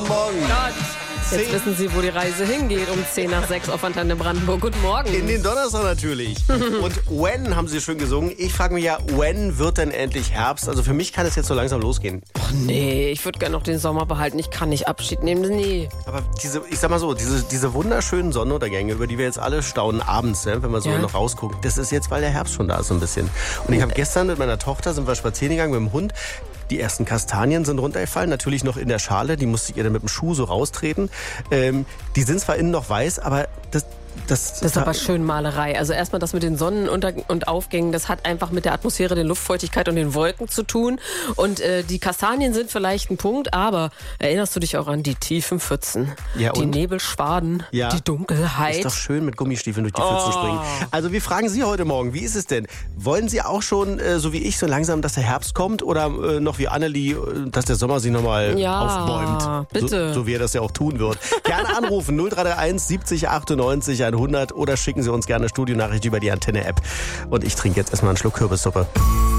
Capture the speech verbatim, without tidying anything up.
Morgen. Gott. Jetzt wissen Sie, wo die Reise hingeht, um zehn nach sechs auf Antenne Brandenburg. Guten Morgen. In den Donnerstag natürlich. Und when haben Sie schön gesungen. Ich frage mich ja, when wird denn endlich Herbst? Also für mich kann es jetzt so langsam losgehen. Ach nee, ich würde gerne noch den Sommer behalten. Ich kann nicht Abschied nehmen, nee. Aber diese, ich sag mal so, diese, diese wunderschönen Sonnenuntergänge, über die wir jetzt alle staunen abends, ne, wenn wir so Ja. noch rausgucken, das ist jetzt, weil der Herbst schon da ist so ein bisschen. Und ich habe gestern mit meiner Tochter, sind wir spazieren gegangen mit dem Hund. Die ersten Kastanien sind runtergefallen, natürlich noch in der Schale. Die musste ich ihr dann mit dem Schuh so raustreten. Ähm, die sind zwar innen noch weiß, aber das... Das, Das ist aber schön Malerei. Also erstmal das mit den Sonnenunter- und Aufgängen, das hat einfach mit der Atmosphäre, der Luftfeuchtigkeit und den Wolken zu tun. Und äh, die Kastanien sind vielleicht ein Punkt, aber erinnerst du dich auch an die tiefen Pfützen, Ja, die und? Nebelschwaden, Ja. die Dunkelheit? Ist doch schön, mit Gummistiefeln durch die Pfützen Oh. springen. Also wir fragen Sie heute Morgen, wie ist es denn? Wollen Sie auch schon, äh, so wie ich, so langsam, dass der Herbst kommt? Oder äh, noch wie Annelie, äh, dass der Sommer sich nochmal Ja, aufbäumt? bitte. So, so wie er das ja auch tun wird. Gerne anrufen, null drei drei eins siebzig achtundneunzig hundert oder schicken Sie uns gerne eine Studionachricht über die Antenne-App. Und ich trinke jetzt erstmal einen Schluck Kürbissuppe.